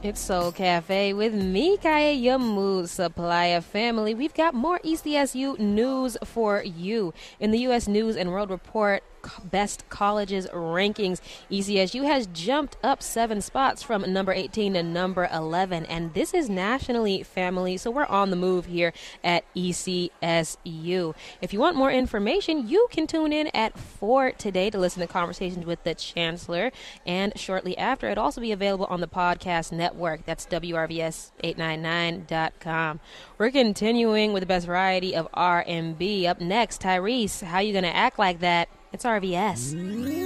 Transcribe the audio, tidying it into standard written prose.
It's Soul Cafe with me, Kaya, your mood supplier family. We've got more ECSU news for you. In the U.S. News and World Report Best Colleges rankings, ECSU has jumped up 7 spots from number 18 to number 11. And this is nationally, family, so we're on the move here at ECSU. If you want more information, you can tune in at 4 today to listen to conversations with the Chancellor. And shortly after, it'll also be available on the podcast network. That's WRVS899.com. We're continuing with the best variety of R&B. Up next, Tyrese, How You Gonna Act Like That? It's RVS.